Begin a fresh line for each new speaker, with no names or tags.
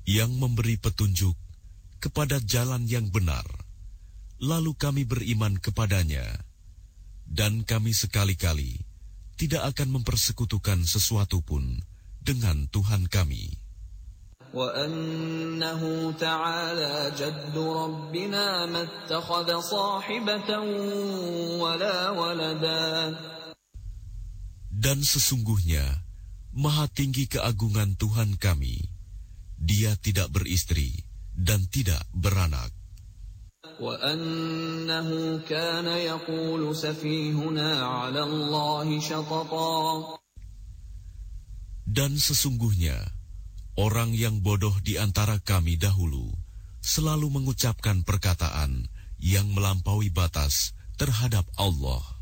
yang memberi petunjuk kepada jalan yang benar, lalu kami beriman kepadanya, dan kami sekali-kali tidak akan mempersekutukan sesuatu pun dengan Tuhan kami.
وَأَنَّهُ تَعَالَى جَدُّ رَبِّنَا مَا اتَّخَذَ صَاحِبَةً وَلَا وَلَدًا.
Dan sesungguhnya maha tinggi keagungan Tuhan kami, Dia tidak beristri dan tidak beranak.
وَأَنَّهُ كَانَ يَقُولُ سَفِيهُنَا عَلَى اللَّهِ شَطَطًا.
Dan sesungguhnya orang yang bodoh di antara kami dahulu selalu mengucapkan perkataan yang melampaui batas terhadap Allah.